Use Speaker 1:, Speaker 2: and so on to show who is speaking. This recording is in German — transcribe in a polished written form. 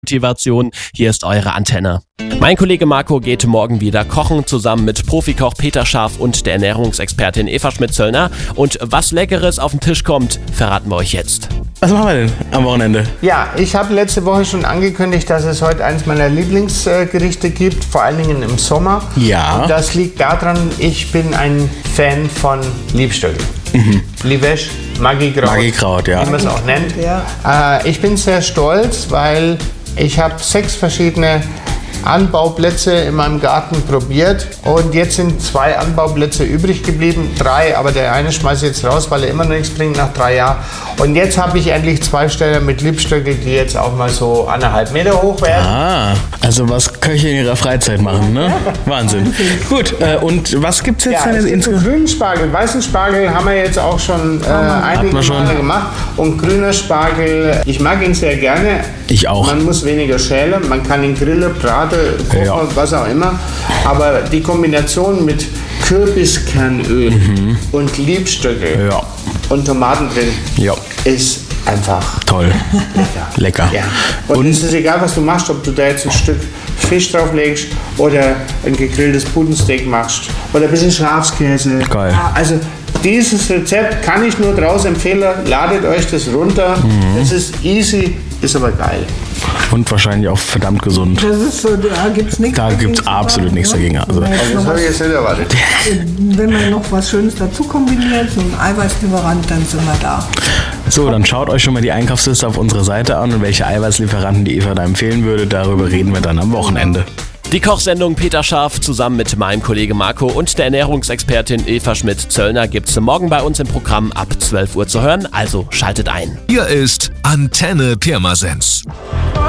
Speaker 1: Motivation. Hier ist eure Antenne. Mein Kollege Marco geht morgen wieder kochen, zusammen mit Profikoch Peter Scharf und der Ernährungsexpertin Eva Schmidt-Zöllner. Und was Leckeres auf den Tisch kommt, verraten wir euch jetzt.
Speaker 2: Was machen wir denn am Wochenende?
Speaker 3: Ja, ich habe letzte Woche schon angekündigt, dass es heute eines meiner Lieblingsgerichte gibt, vor allen Dingen im Sommer.
Speaker 2: Ja.
Speaker 3: Und das liegt daran, ich bin ein Fan von Liebstöckel. Livesh, Magikraut,
Speaker 2: Magikraut, ja.
Speaker 3: wie man es auch nennt. Ich bin sehr stolz, weil ich habe 6 verschiedene Anbauplätze in meinem Garten probiert und jetzt sind 2 Anbauplätze übrig geblieben, 3, aber der eine schmeiße ich jetzt raus, weil er immer noch nichts bringt nach 3 Jahren. Und jetzt habe ich endlich 2 Ställe mit Liebstöckel, die jetzt auch mal so 1,5 Meter hoch werden.
Speaker 2: Ah, also was Köche in ihrer Freizeit machen, ne? Wahnsinn. Gut, und was gibt's jetzt
Speaker 3: Ja, es gibt so grünen Spargel, weißen Spargel haben wir jetzt auch schon einige Male gemacht. Und grüner Spargel, ich mag ihn sehr gerne.
Speaker 2: Ich auch.
Speaker 3: Man muss weniger schälen, man kann ihn grillen, braten, kochen,
Speaker 2: Ja.
Speaker 3: was auch immer. Aber die Kombination mit Kürbiskernöl und Liebstöckel
Speaker 2: Ja.
Speaker 3: und Tomaten drin
Speaker 2: Ja.
Speaker 3: ist einfach
Speaker 2: Toll. Lecker.
Speaker 3: ja. Und es ist egal, was du machst, ob du da jetzt ein Stück Fisch drauflegst oder ein gegrilltes Putensteak machst oder ein bisschen Schafskäse.
Speaker 2: Geil.
Speaker 3: Also dieses Rezept kann ich nur draus empfehlen. Ladet euch das runter. Es ist easy, ist aber geil.
Speaker 2: Und wahrscheinlich auch verdammt gesund.
Speaker 4: Das ist so, da gibt es nichts.
Speaker 2: Da gibt's absolut nichts dagegen. Also,
Speaker 3: Das habe ich jetzt nicht erwartet.
Speaker 4: Wenn man noch was Schönes dazu kombiniert, so ein Eiweißlieferant, dann sind wir da.
Speaker 2: so, dann schaut euch schon mal die Einkaufsliste auf unserer Seite an und welche Eiweißlieferanten die Eva da empfehlen würde. Darüber reden wir dann am Wochenende.
Speaker 1: Die Kochsendung Peter Scharf zusammen mit meinem Kollege Marco und der Ernährungsexpertin Eva Schmidt-Zöllner gibt's morgen bei uns im Programm ab 12 Uhr zu hören, also schaltet ein.
Speaker 5: Hier ist Antenne Pirmasens.